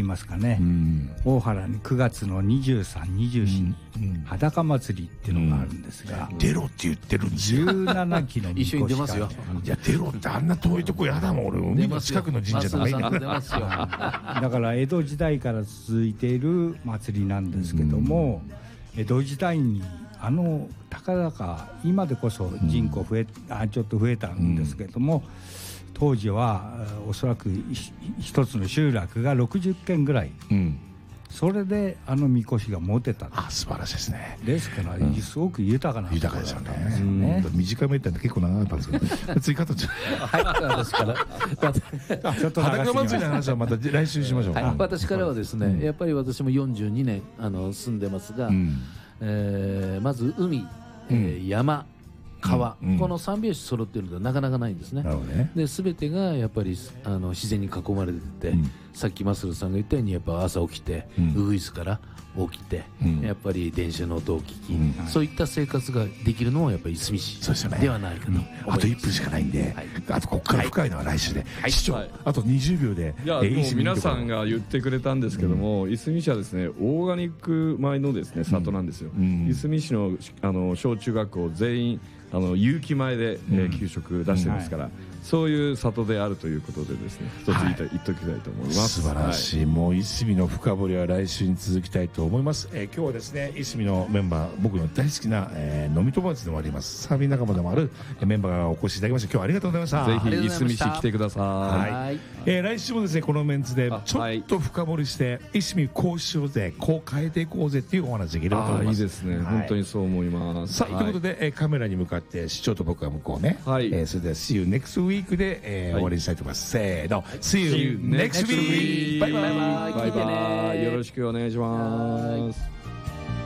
ますかね、大原に9月の23、24に裸祭りっていうのがあるんですが、 出ろって言ってるんですよ。 17基のみこし一緒に出ますよ。 いや出ろってあんな遠いとこやだもん。俺海の近くの神社とかいいんだ出ますよ。 だから江戸時代から続いている祭りなんですけども、江戸時代にたかだか今でこそ人口ちょっと増えたんですけども、当時はおそらく一つの集落が60軒ぐらい、それでみこしが持てた。 素晴らしいですね。 ですから、すごく豊かな豊かですよね。短めって結構長かったんですけど、追加と私からちょっと裸祭りの話はまた来週しましょう。 私からはですね、やっぱり私も42年住んでますが、まず海、山、川、この三拍子揃っているのはなかなかないんですね。で全てがやっぱり自然に囲まれてて、さっきマスルさんが言ったようにやっぱ朝起きて、ウグイスから起きて、やっぱり電車の音を聞き、そういった生活ができるのはやっぱりいすみ市ではないかと思います。 あと1分しかないんで、あとここから深いのは来週で、市長あと20秒で。 いやもう皆さんが言ってくれたんですけども、いすみ市はですねオーガニック米のですね里なんですよ。いすみ市の小中学校全員有機米で給食出してますから、そういう里であるということでですね、一つ言っときたいと思います。 素晴らしい。もういすみの深掘りは来週に続きたいと思います。今日はですねいすみのメンバー、僕の大好きな飲み友達でもありますサーフィン仲間でもあるメンバーがお越しいただきました。今日はありがとうございました。 ぜひいすみ市来てください。来週もですねこのメンツでちょっと深掘りしていすみこうしようぜ、こう変えていこうぜっていうお話できればと思います。 いいですね、本当にそう思います。 さあということでカメラに向かって市長と僕は向こうね、それでは See you next week で終わりにしたいと思います。せーの See you next week。バイバイ。 バイバイ。よろしくお願いします。